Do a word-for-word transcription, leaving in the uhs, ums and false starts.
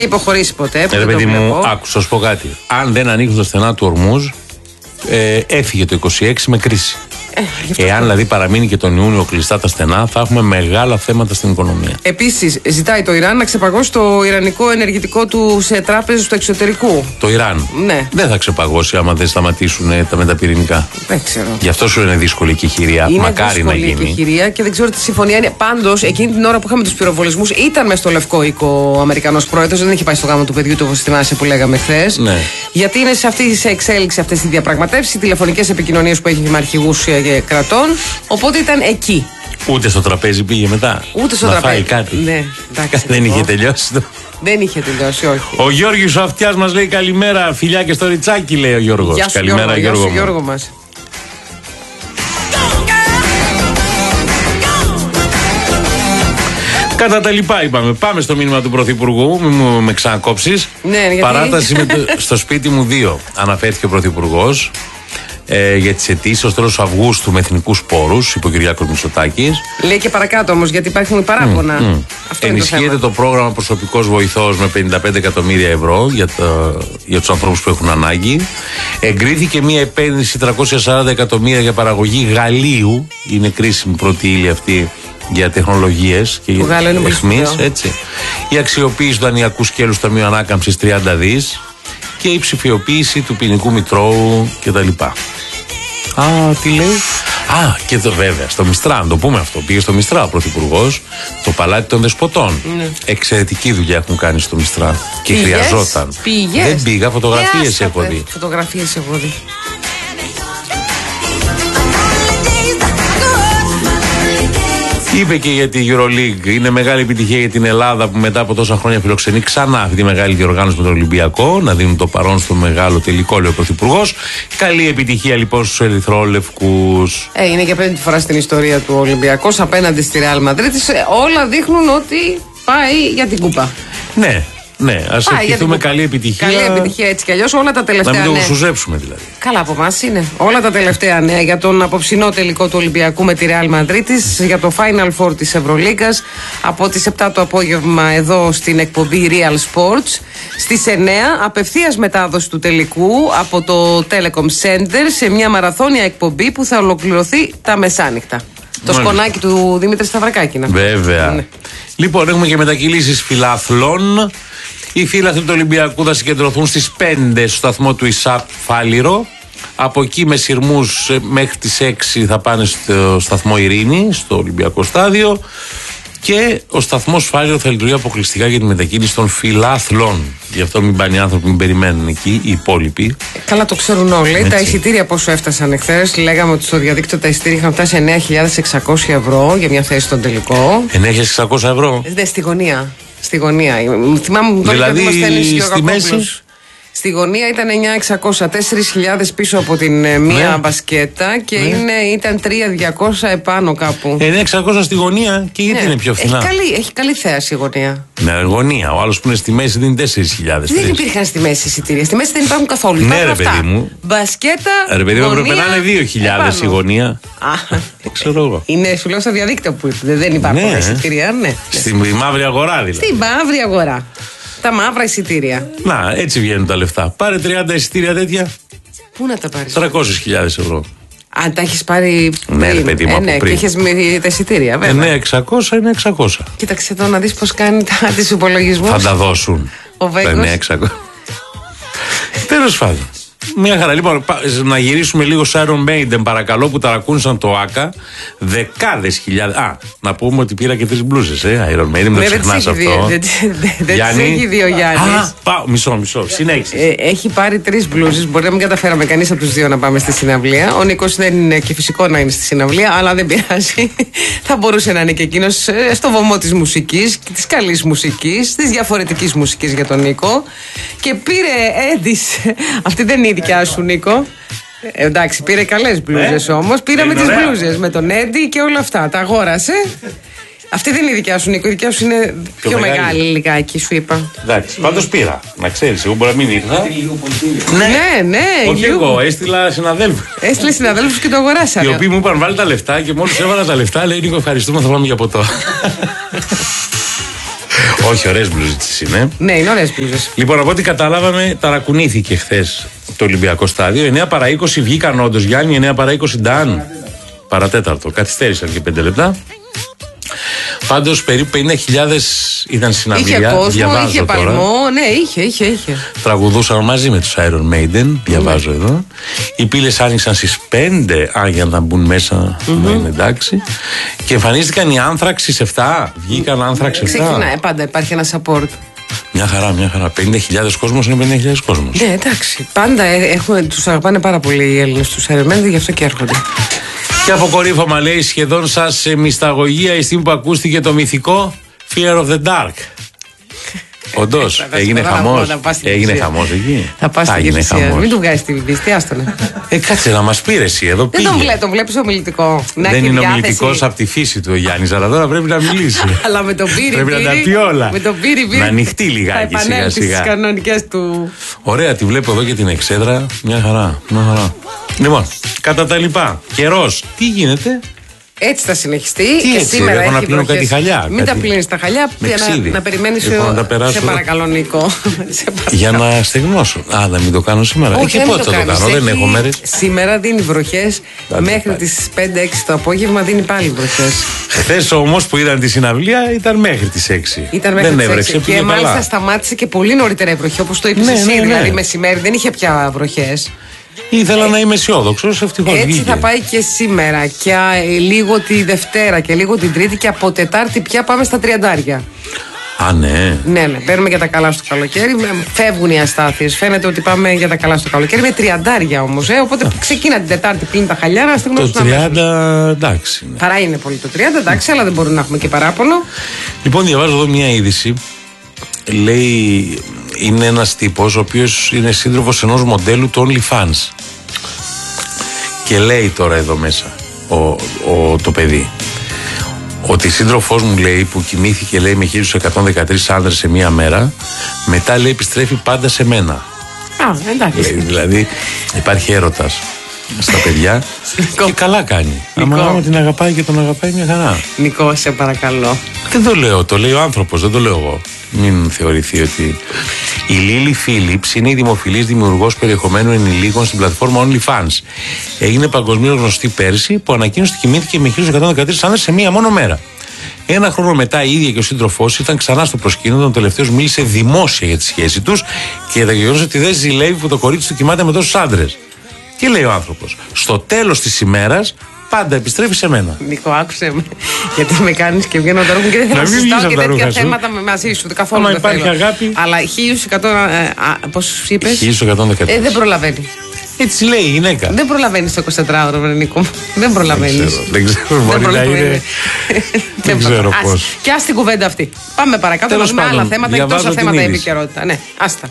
υποχωρήσει ποτέ. Ρε παιδί μου, άκουσα να σου πω κάτι. Αν δεν ανοίγουν τα στενά του Ορμούζ, ε, έφυγε το είκοσι έξι με κρίση. Ε, Εάν δηλαδή παραμείνει και τον Ιούνιο κλειστά τα στενά, θα έχουμε μεγάλα θέματα στην οικονομία. Επίσης, ζητάει το Ιράν να ξεπαγώσει το ιρανικό ενεργητικό του σε τράπεζες του εξωτερικού. Το Ιράν. Ναι. Δεν θα ξεπαγώσει άμα δεν σταματήσουν τα μεταπυρηνικά. Δεν ξέρω. Γι' αυτό σου είναι δύσκολη και η χειρία. Είναι Μακάρι να γίνει. Είναι δύσκολη και η χειρία και δεν ξέρω τι συμφωνία είναι. Πάντως, εκείνη την ώρα που είχαμε τους πυροβολισμούς, ήταν μες στο Λευκό Οίκο ο Αμερικανός πρόεδρος. Δεν είχε πάει στο γάμο του παιδιού του, όπως θυμάσαι που λέγαμε χθες. Ναι. Γιατί είναι σε αυτή τη εξέλιξη αυτές τις διαπραγματεύσεις, οι τηλεφωνικές επικοινωνίες που έχει με αρχηγούς κρατών. Οπότε ήταν εκεί. Ούτε στο τραπέζι πήγε μετά. Ούτε στο να τραπέζι. Φάει κάτι. Ναι, εντάξει, δεν είχε τελειώσει το. Δεν είχε τελειώσει, όχι. Ο Γιώργος ο Αυτιάς μας λέει καλημέρα. Φιλιά και στο Ριτσάκι, λέει ο Γιώργος. Γεια σου, καλημέρα, Γιώργο, Γιώργο. Γιώργο, Γιώργο μας. Κατά τα λοιπά, είπαμε. Πάμε στο μήνυμα του Πρωθυπουργού. Μην μου με ξανακόψεις. Ναι, γιατί... Παράταση με το, στο σπίτι μου δύο. Αναφέρθηκε ο Πρωθυπουργός. Ε, για τις αιτήσεις ως τέλος Αυγούστου με εθνικούς πόρους, είπε ο Κυριάκος Μητσοτάκης. Λέει και παρακάτω όμως, γιατί υπάρχουν παράπονα. Mm, mm. Αυτό Ενισχύεται είναι το, το πρόγραμμα προσωπικός βοηθός με πενήντα πέντε εκατομμύρια ευρώ για, το, για τους ανθρώπους που έχουν ανάγκη. Εγκρίθηκε μια επένδυση τριακόσια σαράντα εκατομμύρια για παραγωγή γαλλίου. Είναι κρίσιμη πρώτη ύλη αυτή για τεχνολογίες και για αιχμής. Η αξιοποίηση του δανειακού σκέλους του Ταμείου Ανάκαμψης τριάντα δις. Και η ψηφιοποίηση του ποινικού μητρώου κτλ. Α, τι λέει. Α, και το βέβαια, στο Μιστρά, να το πούμε αυτό. Πήγε στο Μιστρά ο Πρωθυπουργός, το παλάτι των Δεσποτών. Ναι. Εξαιρετική δουλειά έχουν κάνει στο Μιστρά. Και πήγες, χρειαζόταν. Πήγες. Δεν πήγα, φωτογραφίες έχω δει. Φωτογραφίες έχω δει. Είπε και για τη EuroLeague. Είναι μεγάλη επιτυχία για την Ελλάδα που μετά από τόσα χρόνια φιλοξενεί ξανά αυτή τη μεγάλη διοργάνωση με τον Ολυμπιακό. Να δίνουν το παρόν στο μεγάλο τελικό, λέει ο Πρωθυπουργός. Καλή επιτυχία λοιπόν στους ερυθρόλευκους. Ε, είναι για πέμπτη φορά στην ιστορία του Ολυμπιακός απέναντι στη Real Madrid. Όλα δείχνουν ότι πάει για την κούπα. Ναι. Ναι, ας ευχηθούμε καλή επιτυχία. Καλή επιτυχία έτσι κι αλλιώς. Όλα τα τελευταία νέα. Να μην το σουζέψουμε δηλαδή. Καλά από εμάς είναι. Όλα τα τελευταία νέα για τον απόψινό τελικό του Ολυμπιακού με τη Real Madrid, για το Final Four της Ευρωλίγκας από τις επτά το απόγευμα εδώ στην εκπομπή Real Sports. Στις εννέα απευθείας μετάδοση του τελικού από το Telecom Center σε μια μαραθώνια εκπομπή που θα ολοκληρωθεί τα μεσάνυχτα. Το Μάλιστα. σκονάκι του Δημήτρη Σταυρακάκη. Βέβαια. Ναι. Λοιπόν, έχουμε και μετακυλήσεις φιλάθλων. Οι φίλαθλοι του Ολυμπιακού θα συγκεντρωθούν στις πέντε στο σταθμό του ΙΣΑΠ Φάληρο. Από εκεί με σειρμούς μέχρι τις έξι θα πάνε στο σταθμό Ειρήνη, στο Ολυμπιακό Στάδιο. Και ο σταθμός Φάληρο θα λειτουργεί αποκλειστικά για τη μετακίνηση των φιλάθλων. Γι' αυτό μην πάνε οι άνθρωποι, μην περιμένουν εκεί, οι υπόλοιποι. Καλά το ξέρουν όλοι. Έτσι. Τα εισιτήρια πόσο έφτασαν εχθές. Λέγαμε ότι στο διαδίκτυο τα εισιτήρια είχαν φτάσει εννέα χιλιάδες εξακόσια ευρώ για μια θέση στον τελικό. εννέα χιλιάδες εξακόσια ευρώ. Ναι, στη γωνία. Στη γωνία. Θυμάμαι τώρα δηλαδή, ότι στη μέση. Στη γωνία ήταν εννέα χιλιάδες εξακόσια, τέσσερις χιλιάδες πίσω από την ε, μία ναι. μπασκέτα και ναι. είναι, ήταν τρεις χιλιάδες διακόσια επάνω κάπου. εννέα χιλιάδες εξακόσια στη γωνία και γιατί ναι. είναι πιο φθηνά. Έχει καλή, έχει καλή θέαση η γωνία. Ναι, γωνία. Ο άλλος που είναι στη μέση δίνει τέσσερις χιλιάδες. Δεν υπήρχαν στη μέση εισιτήρια. Στη μέση δεν υπάρχουν καθόλου. Ναι, ρε παιδί μου. Μπασκέτα. Ρε παιδί μου, πρέπει να είναι δύο χιλιάδες η γωνία. Α, ξέρω εγώ. Είναι σου λέω στο διαδίκτυο που ήρθε. Δεν υπάρχουν ναι. εισιτήρια. Ναι. Στη μαύρη αγορά δηλαδή. Στη μαύρη αγορά. Τα μαύρα εισιτήρια. Να, έτσι βγαίνουν τα λεφτά. Πάρε τριάντα εισιτήρια τέτοια. Πού να τα πάρεις? τριακόσιες χιλιάδες ευρώ. Αν τα έχεις πάρει. Ναι, ρε παιδί μου, ε, ναι, και έχεις μυρίσει τα εισιτήρια, βέβαια. εννέα χιλιάδες εξακόσια είναι εξακόσια. Κοίταξε εδώ να δεις πώς κάνει τις υπολογισμούς. Θα τα δώσουν. Ο Βέγκος. εννέα χιλιάδες εξακόσια. Τέλος πάντων. Μια χαρά. Λοιπόν, να γυρίσουμε λίγο σε Iron Maiden, παρακαλώ, που ταρακούνησαν το ΆΚΑ. Δεκάδες χιλιάδες. Α, να πούμε ότι πήρα και τρεις μπλούζες, ε. Iron Maiden, μην το ξεχνάς αυτό. Δεν τις έχει δει ο Γιάννης. Πάω, μισό, μισό. Συνέχισε. Έχει πάρει τρεις μπλούζες. Μπορεί να μην καταφέραμε κανείς από τους δύο να πάμε στη συναυλία. Ο Νίκος δεν είναι και φυσικό να είναι στη συναυλία, αλλά δεν πειράζει. Θα μπορούσε να είναι και εκείνος στο βωμό της μουσικής, της καλής μουσικής, της διαφορετικής μουσικής για τον Νίκο. Και πήρε έντις. Αυτή δεν είναι η δικιά σου, Νίκο. Ε, εντάξει, πήρε καλές μπλούζες ε, όμως. Πήραμε τις μπλούζες με τον Έντι και όλα αυτά. Τα αγόρασε. Αυτή δεν είναι η δικιά σου, Νίκο. Η δικιά σου είναι πιο, πιο μεγάλη, μεγάλη λιγάκι, σου είπα. Εντάξει, πάντως πήρα. Να ξέρεις, εγώ μπορεί να μην ήρθα. Ναι, ναι, ναι. Όχι εγώ, έστειλα συναδέλφους. Έστειλε συναδέλφους και το αγοράσανε. Οι οποίοι μου είπαν βάλει τα λεφτά και μόλις έβαλα τα λεφτά, λέει Νίκο, ευχαριστούμε, θα πάμε για ποτό. Όχι, ωραίες μπλουζίτσες είναι. Ναι, είναι ωραίες μπλουζές. Λοιπόν, από ό,τι καταλάβαμε, ταρακουνήθηκε χθες το Ολυμπιακό στάδιο. εννιά παρά είκοσι βγήκαν όντως, Γιάννη, εννιά παρά είκοσι Ντάν. Παρατέταρτο. Καθυστέρησαν και πέντε λεπτά. Πάντως περίπου πενήντα χιλιάδες ήταν συναυλία. Είχε κόσμο, διαβάζω είχε τώρα. παλμό, ναι, είχε, είχε, είχε. Τραγουδούσαν μαζί με τους Iron Maiden, διαβάζω mm. εδώ. Οι πύλες άνοιξαν στις πέντε, α, για να μπουν μέσα, mm-hmm. να είναι εντάξει. Και εμφανίστηκαν οι Anthrax στις επτά. Βγήκαν Anthrax στις επτά. Ξεκινάει, πάντα υπάρχει ένα support. Μια χαρά, μια χαρά. πενήντα χιλιάδες κόσμος είναι πενήντα χιλιάδες κόσμος. Ναι, εντάξει. Πάντα έχουν, τους αγαπάνε πάρα πολύ οι Έλληνες τους Iron Maiden, γι' αυτό και έρχονται. Και αποκορύφωμα, λέει, σχεδόν σας σε μυσταγωγία η στιγμή που ακούστηκε το μυθικό Fear of the Dark. Όντως, έγινε χαμός. Έγινε χαμός εκεί. Θα πας στην Κηφισία. Μην του βγάζεις την πίστη, άστονε. Ε, κάτσε να μας πήρε εσύ εδώ. Δεν τον βλέπω, τον βλέπεις ομιλητικό. Δεν είναι ομιλητικός από τη φύση του ο Γιάννης, αλλά τώρα πρέπει να μιλήσει. Αλλά με τον πύρι. Πρέπει να τα πει όλα. Με τον πύρι, πύρι. Να ανοιχτεί λιγάκι σιγά σιγά. Στις κανονικές του. Ωραία, τη βλέπω εδώ και την εξέδρα. Μια χαρά. Μια χαρά. Λοιπόν, κατά τα λοιπά, καιρός, τι γίνεται? Έτσι θα συνεχιστεί. Τι και έτσι, σήμερα έχω να πλύνω βροχές. κάτι χαλιά. Μην κάτι... τα πλύνεις τα χαλιά. Να, να περιμένεις. Σε, σε παρακαλώ, Νίκο. Για να στεγνώσω. Α, να μην το κάνω σήμερα. Όχι, και πότε θα το κάνω, δεν έχω μέρες. Σήμερα δίνει βροχές. Μέχρι τις πέντε έξι το απόγευμα δίνει πάλι βροχές. Χθες όμως που είδαν τη συναυλία ήταν μέχρι τις έξι. Ήταν μέχρι δεν τις έβρεξε. έξι. Και μάλιστα καλά. Σταμάτησε και πολύ νωρίτερα η βροχή, όπως το είπες ναι, εσύ. Ναι, ναι. Δηλαδή μεσημέρι δεν είχε πια βροχές. Ήθελα ε, να είμαι αισιόδοξος, ευτυχώς έτσι βγήκε. Θα πάει και σήμερα και ε, λίγο τη Δευτέρα και λίγο την Τρίτη και από Τετάρτη πια πάμε στα τριαντάρια. Α, ναι. Ναι, ναι, παίρνουμε για τα καλά στο καλοκαίρι. Φεύγουν οι αστάθειες. Φαίνεται ότι πάμε για τα καλά στο καλοκαίρι. Με τριαντάρια όμως. Ε, οπότε ξεκίνα την Τετάρτη πλην τα χαλιά να στεγνώσουν. Το τριάντα, εντάξει. Ναι. Παρά είναι πολύ το τριάντα, εντάξει, αλλά δεν μπορούμε να έχουμε και παράπονο. Λοιπόν, διαβάζω εδώ μια είδηση. Λέει, είναι ένας τύπος ο οποίος είναι σύντροφος ενός μοντέλου του OnlyFans. Και λέει τώρα εδώ μέσα ο, ο, το παιδί ότι σύντροφός μου, λέει, που κοιμήθηκε, λέει, με χίλιους εκατόν δεκατρείς άνδρες σε μία μέρα, μετά, λέει, επιστρέφει πάντα σε μένα. Α, εντάξει. Λέει, δηλαδή υπάρχει έρωτας στα παιδιά. Και καλά κάνει. Άμα την αγαπάει και τον αγαπάει, μια χαρά. Νικό, σε παρακαλώ. Δεν το λέω, το λέει ο άνθρωπος, δεν το λέω εγώ. Μην θεωρηθεί ότι. Η Λίλι Φίλιπς είναι η δημοφιλής δημιουργός περιεχομένου ενηλίκων στην πλατφόρμα OnlyFans. Έγινε παγκοσμίως γνωστή πέρσι, που ανακοίνωσε ότι κοιμήθηκε με χίλιους εκατόν δεκατρείς άνδρες σε μία μόνο μέρα. Ένα χρόνο μετά η ίδια και ο σύντροφός ήταν ξανά στο προσκήνιο, τον τελευταίος μίλησε δημόσια για τη σχέση τους και τα γεγονός ότι δεν ζηλεύει που το κορίτσι του κοιμάται με τόσους άντρες. Τι λέει ο άνθρωπος? Στο τέλος της ημέρας πάντα επιστρέφει σε μένα. Νικό, άκουσε με. Γιατί με κάνεις και βγαίνω τα ρούχα και δεν θέλω να συζητάω και τέτοια θέματα μαζί σου. Καθόλου δεν υπάρχει θέλω. Αγάπη. Αλλά χίλιους εκατό. Πώς είπες? χίλιους εκατόν δεκατρείς. Ε, δεν προλαβαίνει. Έτσι λέει η γυναίκα. Δεν προλαβαίνει το εικοσιτετράωρο, Νίκο. Δεν προλαβαίνει. Δεν ξέρω, μπορεί να είναι. Δεν ξέρω πώς. Και ας την κουβέντα αυτή. Πάμε παρακάτω. Να δούμε άλλα θέματα και τόσα θέματα επικαιρότητα. Ναι, άστα.